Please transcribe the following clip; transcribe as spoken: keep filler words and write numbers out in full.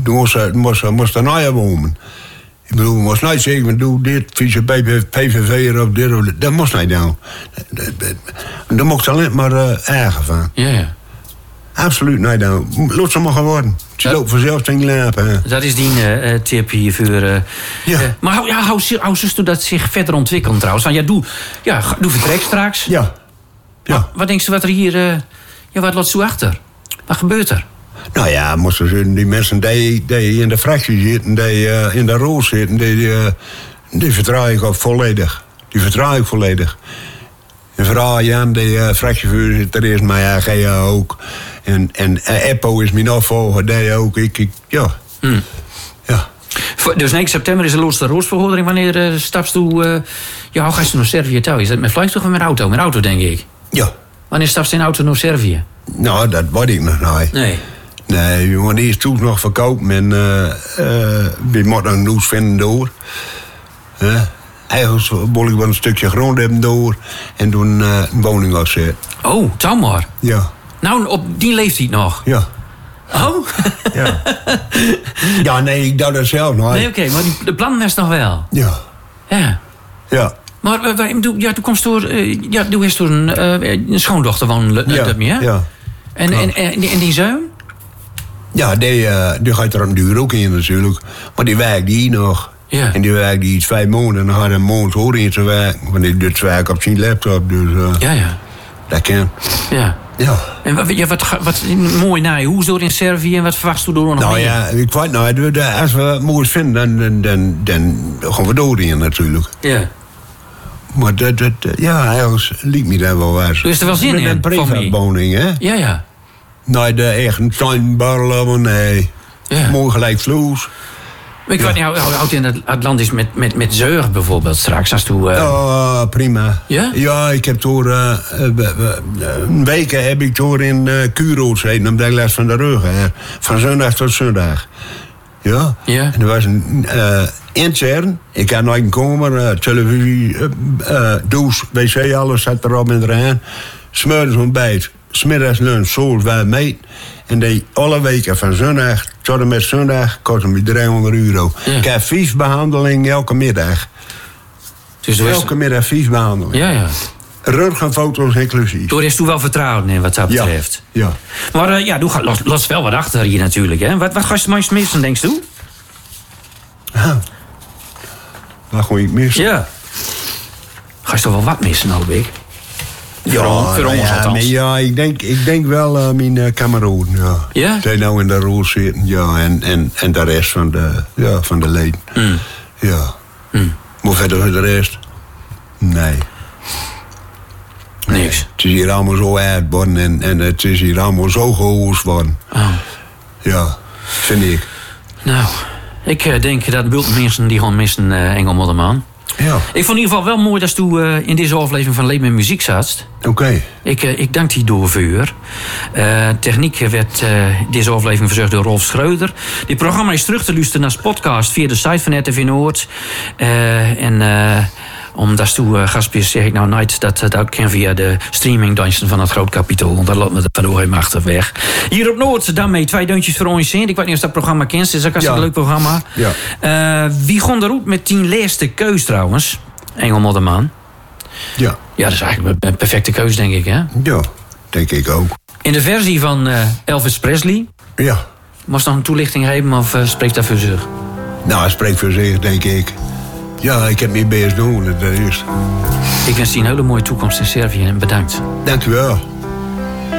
toen moest ze moest, moest er naar wonen. Ik bedoel, moest niet zeggen, doe dit, fiets P V V of dit of dit. Dat moest niet doen. Daar mocht ze alleen maar uh, erger van. Ja, ja. Absoluut niet doen. Laat ze maar geworden. Ze loopt vanzelf tegen lapen. Dat is die uh, tip hier voor... Uh, ja. Uh, maar hoe, ja, hoe, hoe zus u dat zich verder ontwikkelt trouwens? Want ja, doe, ja, doe vertrek straks. Ja. Ja. Wat, wat denk je wat er hier... Uh, ja, wat laat zo achter? Wat gebeurt er? Nou ja, moesten ze, die mensen die, die in de fractie zitten, die uh, in de rol zitten, die, uh, die vertrouw ik ook volledig. Die vertrouw ik volledig. En vooral Jan, die uh, fractievoorzitter is, maar ja, G A ook. En, en uh, Eppo is mijn opvolger, die ook. Ik, ik, ja. Hmm. Ja. Dus negen september is de laatste roosvergadering. Wanneer uh, stapst u... Uh, ja, hoe ga je naar Servië toe? Is dat met vliegtuig of met auto? Met auto, denk ik. Ja. Wanneer stapst je in auto naar Servië? Nou, dat word ik nog niet. Nee. Nee, we moeten eerst toen nog verkopen en uh, uh, we moeten een nieuws vinden door. Uh, eigenlijk wil ik wel een stukje grond hebben door en toen uh, een woning afzetten. Oh, touw maar. Ja. Nou, op die leeftijd nog? Ja. Oh? Ja. Ja, nee, ik doe dat zelf nog. Nee, oké, okay, maar die, de plan was nog wel? Ja. Ja. Ja. Maar uh, ja, toen komt door, uh, ja, toen is toen een, uh, een schoondochter wonen, uh, ja. dat meer, hè? Ja. En, en, en, en die zoon? Ja, die, uh, die gaat er een duur ook in natuurlijk. Maar die werkt hier nog. Ja. En die werkt hier iets vijf maanden. En dan gaat hij een maand hoor in zijn werk. Want die doet zijn werk op zijn laptop. Dus uh, ja, ja. Dat kan. Ja. Ja. En wat, ja, wat, wat mooi naar je. Hoe is het in Servië en wat verwacht u door nog Nou meer? ja, ik weet nou, als we het mooi vinden, dan, dan, dan, dan gaan we door in natuurlijk. Ja. Maar dat, dat, ja, eigenlijk liep me daar wel waar. Dus er wel zin met in? Met een privaatwoning, hè? Ja, ja. Nee, de echt een tuinbarrel, nee. Ja. Mooi gelijk vloers. Ik weet niet, hoe oud in het land is met, met, met Zeug bijvoorbeeld straks. Als toen, uh... Oh, prima. Ja? Ja, ik heb door uh, een week heb ik door in uh, Kuro's gezeten, omdat ik last van de rug hè. Van zondag tot zondag. Ja? Ja. En er was een uh, intern, ik kan nooit komen, uh, televisie, uh, uh, douche, wc, alles zat erop en eraan. Smiddags ontbijt, smiddags lunch, zoals wij mee. En die alle weken van zondag tot en met zondag kost me driehonderd euro. Ja. Ik heb vijf behandelingen elke middag. Dus er is... Elke middag vijf behandelingen. Ja, ja. Röntgenfoto's inclusief. Door is toen wel vertrouwen in wat dat betreft. Ja. ja. Maar uh, ja, doe, los, los wel wat achter hier natuurlijk. Hè? Wat, wat ga je het meest missen, denk je? Ah. Wat ga ik missen? Ja. Ga je toch wel wat missen, hoop ik? Ja, voor, voor nou ons ja, althans. ja, ik denk, ik denk wel uh, mijn uh, kameraden. Ja. Ja? Die nou in de rol zitten, ja, en, en, en de rest van de, ja, van de leden. Mm. Ja. Mm. Maar verder voor de rest? Nee. Niks. Het is hier allemaal zo uitgebonden en, en het is hier allemaal zo gehoord worden. Oh. Ja, vind ik. Nou, ik uh, denk dat bult mensen die gewoon missen uh, Engel Modderman. Ja. Ik vond in ieder geval wel mooi dat u uh, in deze aflevering van Leven met Muziek zat. Oké. Okay. Ik, uh, ik dank die doorvuur. Uh, techniek werd uh, deze aflevering verzorgd door Rolf Schreuder. Dit programma is terug te luisteren als podcast via de site van R T V Noord. Uh, en uh, omdat u uh, gastspier zeg ik nou nooit dat uh, dat kan via de streamingdiensten van het Groot Kapitool. Want dat loopt me vandoor helemaal achterweg. Hier op Noord, daarmee twee deuntjes voor ons in. Ik weet niet of dat programma kent. Het is ook een leuk programma. Ja. Uh, wie ging eruit met tien laatste keus trouwens? Engel Modderman. Ja. Ja, dat is eigenlijk een perfecte keus, denk ik, hè? Ja, denk ik ook. In de versie van uh, Elvis Presley. Ja. Moest nog een toelichting hebben of uh, spreekt dat voor zich? Nou, het spreekt voor zich, denk ik. Ja, ik heb mijn best doen, dat is. Ik wens je een hele mooie toekomst in Servië en bedankt. Dank u wel.